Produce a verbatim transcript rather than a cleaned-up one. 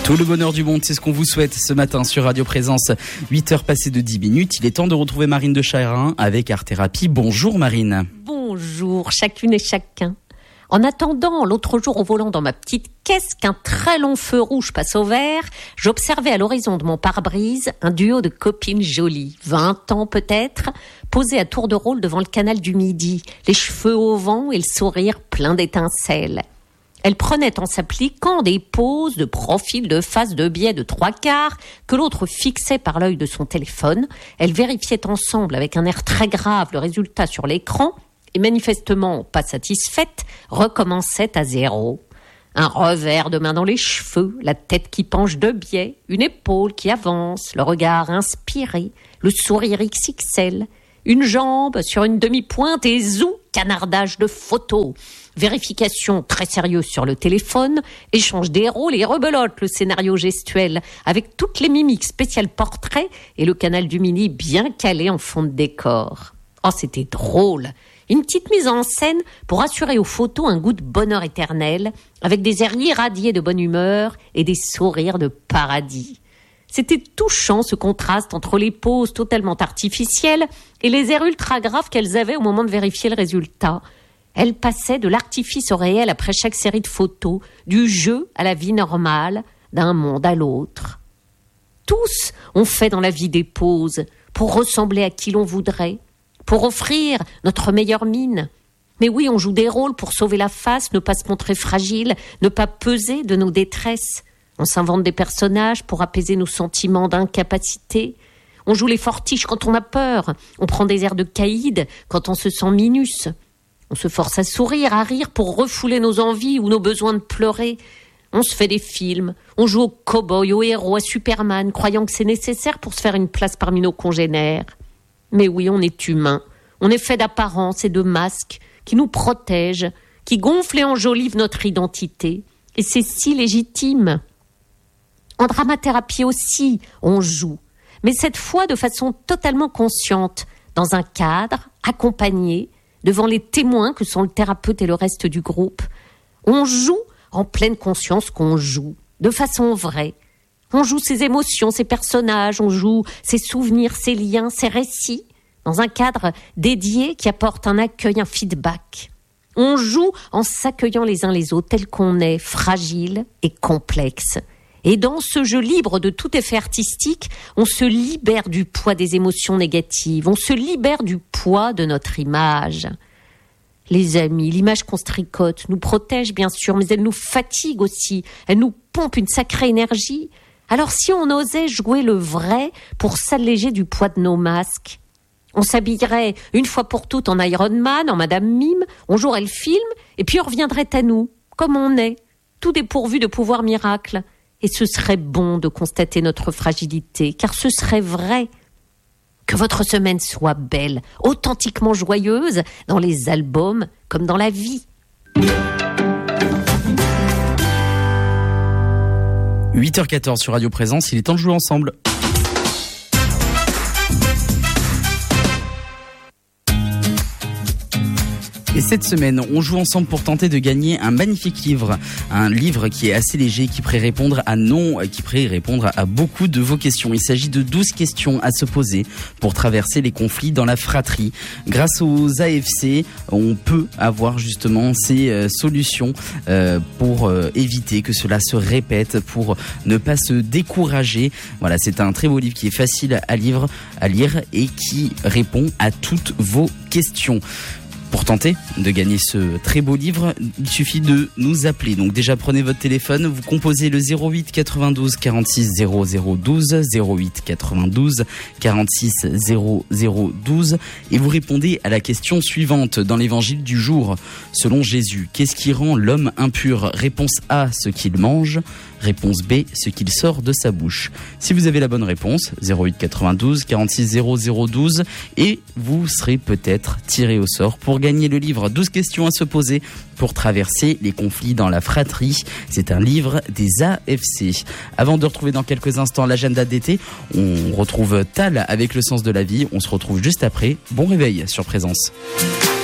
Tout le bonheur du monde, c'est ce qu'on vous souhaite ce matin sur Radio Présence. huit heures passées de dix minutes. Il est temps de retrouver Marine de Charin avec Art Thérapie. Bonjour Marine. Bonjour chacune et chacun. En attendant, l'autre jour au volant dans ma petite caisse, qu'un très long feu rouge passe au vert, j'observais à l'horizon de mon pare-brise un duo de copines jolies, vingt ans peut-être, posées à tour de rôle devant le canal du Midi, les cheveux au vent et le sourire plein d'étincelles. Elles prenaient en s'appliquant des poses de profil, de face, de biais, de trois quarts, que l'autre fixait par l'œil de son téléphone. Elles vérifiaient ensemble avec un air très grave le résultat sur l'écran et manifestement pas satisfaites, recommençaient à zéro. Un revers de main dans les cheveux, la tête qui penche de biais, une épaule qui avance, le regard inspiré, le sourire X X L, une jambe sur une demi-pointe et zou, canardage de photos. Vérification très sérieuse sur le téléphone, échange des rôles et rebelote le scénario gestuel avec toutes les mimiques spéciales portraits et le canal du Midi bien calé en fond de décor. Oh, c'était drôle. Une petite mise en scène pour assurer aux photos un goût de bonheur éternel avec des airs irradiés de bonne humeur et des sourires de paradis. C'était touchant ce contraste entre les poses totalement artificielles et les airs ultra graves qu'elles avaient au moment de vérifier le résultat. Elles passaient de l'artifice au réel après chaque série de photos, du jeu à la vie normale, d'un monde à l'autre. Tous ont fait dans la vie des poses pour ressembler à qui l'on voudrait, pour offrir notre meilleure mine. Mais oui, on joue des rôles pour sauver la face, ne pas se montrer fragile, ne pas peser de nos détresses. On s'invente des personnages pour apaiser nos sentiments d'incapacité. On joue les fortiches quand on a peur. On prend des airs de caïd quand on se sent minus. On se force à sourire, à rire pour refouler nos envies ou nos besoins de pleurer. On se fait des films. On joue au cow-boy, au héros, à Superman, croyant que c'est nécessaire pour se faire une place parmi nos congénères. Mais oui, on est humain. On est fait d'apparences et de masques qui nous protègent, qui gonflent et enjolivent notre identité. Et c'est si légitime. En dramathérapie aussi, on joue, mais cette fois de façon totalement consciente, dans un cadre, accompagné, devant les témoins que sont le thérapeute et le reste du groupe. On joue en pleine conscience qu'on joue, de façon vraie. On joue ses émotions, ses personnages, on joue ses souvenirs, ses liens, ses récits, dans un cadre dédié qui apporte un accueil, un feedback. On joue en s'accueillant les uns les autres tels qu'on est, fragile et complexe. Et dans ce jeu libre de tout effet artistique, on se libère du poids des émotions négatives, on se libère du poids de notre image. Les amis, l'image qu'on se tricote nous protège bien sûr, mais elle nous fatigue aussi, elle nous pompe une sacrée énergie. Alors si on osait jouer le vrai pour s'alléger du poids de nos masques, on s'habillerait une fois pour toutes en Iron Man, en Madame Mime, on jouerait le film et puis on reviendrait à nous, comme on est, tout dépourvu de pouvoir miracle. Et ce serait bon de constater notre fragilité, car ce serait vrai. Que votre semaine soit belle, authentiquement joyeuse, dans les albums comme dans la vie. huit heures quatorze sur Radio Présence, il est temps de jouer ensemble. Et cette semaine, on joue ensemble pour tenter de gagner un magnifique livre. Un livre qui est assez léger, qui pourrait répondre à non, qui pourrait répondre à beaucoup de vos questions. Il s'agit de douze questions à se poser pour traverser les conflits dans la fratrie. Grâce aux A F C, on peut avoir justement ces euh, solutions euh, pour euh, éviter que cela se répète, pour ne pas se décourager. Voilà, c'est un très beau livre qui est facile à lire, à lire et qui répond à toutes vos questions. Pour tenter de gagner ce très beau livre, il suffit de nous appeler. Donc déjà, prenez votre téléphone, vous composez le zéro huit quatre-vingt-douze quarante-six zéro zéro douze, zéro huit quatre-vingt-douze quarante-six zéro zéro douze et vous répondez à la question suivante dans l'évangile du jour. Selon Jésus, qu'est-ce qui rend l'homme impur ? Réponse A, ce qu'il mange. Réponse B, ce qu'il sort de sa bouche. Si vous avez la bonne réponse, zéro huit quatre-vingt-douze quarante-six zéro zéro douze et vous serez peut-être tiré au sort pour gagner le livre douze questions à se poser pour traverser les conflits dans la fratrie. C'est un livre des A F C. Avant de retrouver dans quelques instants l'agenda d'été, on retrouve Tal avec le sens de la vie. On se retrouve juste après. Bon réveil sur Présence.